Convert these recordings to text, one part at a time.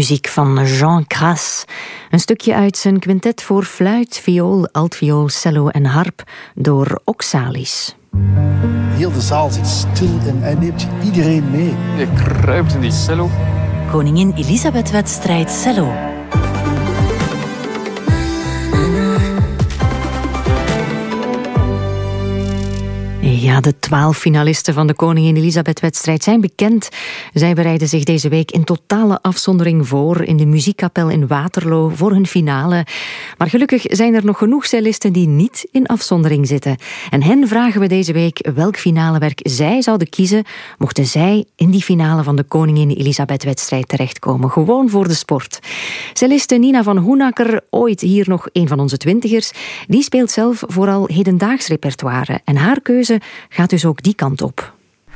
muziek van Jean Cras. Een stukje uit zijn quintet voor fluit, viool, altviool, cello en harp door Oxalis. Heel de zaal zit stil en hij neemt iedereen mee. Je kruipt in die cello. Koningin Elisabeth-wedstrijd cello. Ja, de 12 finalisten van de Koningin Elisabeth-wedstrijd zijn bekend. Zij bereiden zich deze week in totale afzondering voor in de muziekkapel in Waterloo voor hun finale. Maar gelukkig zijn er nog genoeg cellisten die niet in afzondering zitten. En hen vragen we deze week welk finalewerk zij zouden kiezen mochten zij in die finale van de Koningin Elisabeth-wedstrijd terechtkomen. Gewoon voor de sport. Celliste Nina van Hoenacker, ooit hier nog een van onze twintigers, die speelt zelf vooral hedendaags repertoire. En haar keuze gaat dus ook die kant op.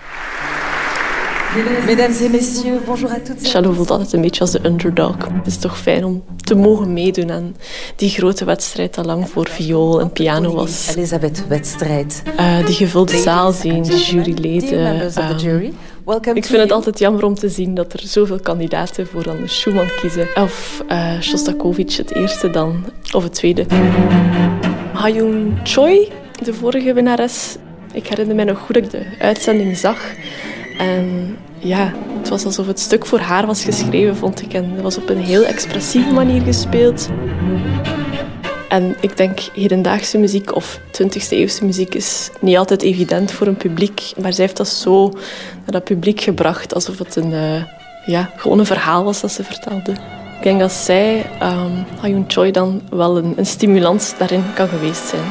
Mesdames et messieurs, bonjour à toutes. Cello voelt altijd een beetje als de underdog. Het is toch fijn om te mogen meedoen aan die grote wedstrijd dat lang voor viool en piano was. Elisabeth-wedstrijd. Die gevulde zaal zien, de juryleden. Ik vind het altijd jammer om te zien dat er zoveel kandidaten voor dan Schumann kiezen. Of Shostakovich het eerste dan, of het tweede. Ha-Yoon Choi, de vorige winnares. Ik herinner me nog goed dat ik de uitzending zag. En ja, het was alsof het stuk voor haar was geschreven, vond ik. En het was op een heel expressieve manier gespeeld. En ik denk, hedendaagse muziek of 20e-eeuwse muziek is niet altijd evident voor een publiek. Maar zij heeft dat zo naar dat publiek gebracht, alsof het gewoon een verhaal was dat ze vertelde. Ik denk dat zij, Ha-Yoon Choi, dan wel een stimulans daarin kan geweest zijn.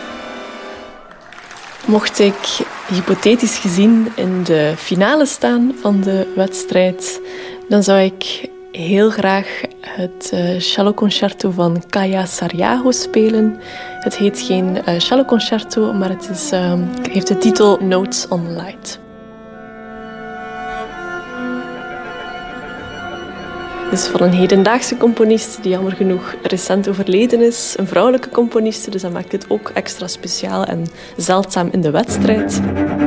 Mocht ik hypothetisch gezien in de finale staan van de wedstrijd, dan zou ik heel graag het celloconcerto van Kaya Saryago spelen. Het heet geen celloconcerto, maar het heeft de titel Notes on Light. Het is van een hedendaagse componist die jammer genoeg recent overleden is. Een vrouwelijke componiste, dus dat maakt het ook extra speciaal en zeldzaam in de wedstrijd.